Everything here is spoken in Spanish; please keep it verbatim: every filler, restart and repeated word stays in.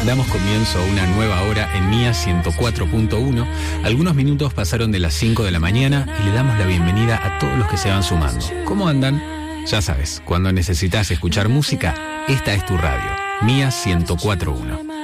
Damos comienzo a una nueva hora en Mía ciento cuatro punto uno. Algunos minutos pasaron de las cinco de la mañana y le damos la bienvenida a todos los que se van sumando. ¿Cómo andan? Ya sabes, cuando necesitas escuchar música, esta es tu radio, Mía ciento cuatro punto uno.